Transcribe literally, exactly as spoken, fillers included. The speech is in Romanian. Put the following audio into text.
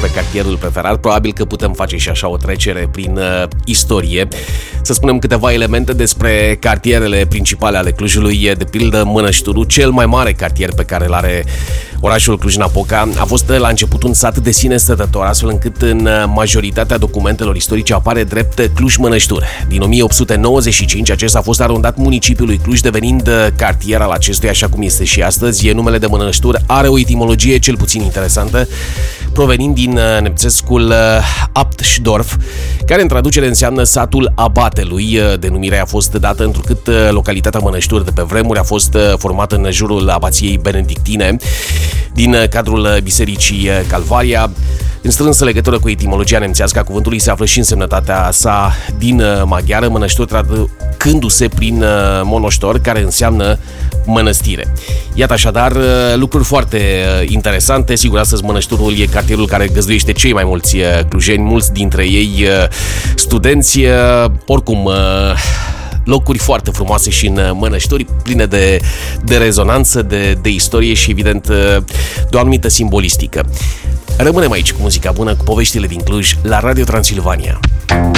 pe cartierul preferat. Probabil că putem face și așa o trecere prin uh, istorie. Să spunem câteva elemente despre cartierele principale ale Clujului. De pildă, Mănășturul, cel mai mare cartier pe care îl are orașul Cluj-Napoca, a fost la început un sat de sine stătător, astfel încât în majoritatea documentelor istorice apare drept Cluj-Mănăștur. Din o mie opt sute nouăzeci și cinci, acesta a fost arundat municipiului Cluj, devenind cartier al acestuia, așa cum este și astăzi. Numele de Mănăștur are o etimologie cel puțin interesantă, provenind din nemțescul Abtschdorf, care în traducere înseamnă satul abatelui. Denumirea a fost dată întrucât localitatea Mănăștur de pe vremuri a fost formată în jurul abației benedictine din cadrul bisericii Calvaria. În strânsă legătură cu etimologia nemțească a cuvântului se află și însemnătatea sa din maghiară, Mănăștur traducându-se prin monoștor, care înseamnă mănăstire. Iată așadar lucruri foarte interesante. Sigur, astăzi Mănășturul e cartierul care găzduiește cei mai mulți clujeni, mulți dintre ei studenți. Oricum, locuri foarte frumoase și în Mănășturi, pline de, de rezonanță, de, de istorie și, evident, de o anumită simbolistică. Rămânem aici cu muzica bună, cu poveștile din Cluj, la Radio Transilvania.